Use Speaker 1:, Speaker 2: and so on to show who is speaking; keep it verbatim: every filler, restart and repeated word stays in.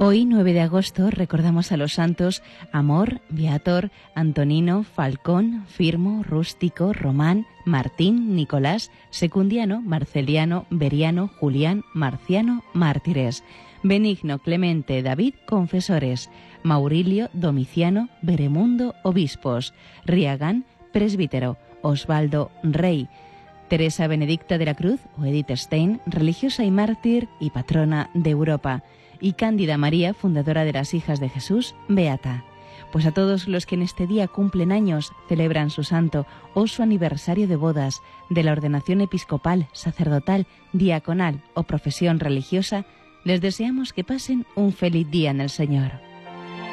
Speaker 1: Hoy, nueve de agosto, recordamos a los santos Amor, Viator, Antonino, Falcón, Firmo, Rústico, Román, Martín, Nicolás, Secundiano, Marceliano, Beriano, Julián, Marciano, mártires, Benigno, Clemente, David, confesores, Maurilio, Domiciano, Beremundo, obispos, Riagán, presbítero, Osvaldo, rey, Teresa Benedicta de la Cruz o Edith Stein, religiosa y mártir y patrona de Europa, y Cándida María, fundadora de las Hijas de Jesús, beata. Pues a todos los que en este día cumplen años, celebran su santo o su aniversario de bodas, de la ordenación episcopal, sacerdotal, diaconal o profesión religiosa, les deseamos que pasen un feliz día en el Señor.